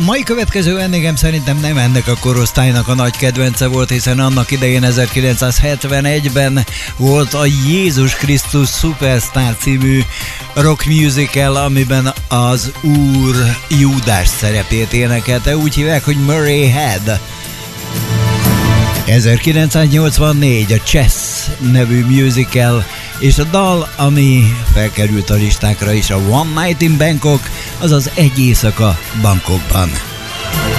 mai következő vendégem szerintem nem ennek a korosztálynak a nagy kedvence volt, hiszen annak idején 1971-ben volt a Jézus Krisztus Superstar című rock musical, amiben az Úr Júdás szerepét énekelte, úgy hívják, hogy Murray Head. 1984 a Chess nevű musical, és a dal, ami felkerült a listákra is, a One Night in Bangkok, azaz Egy éjszaka Bangkokban.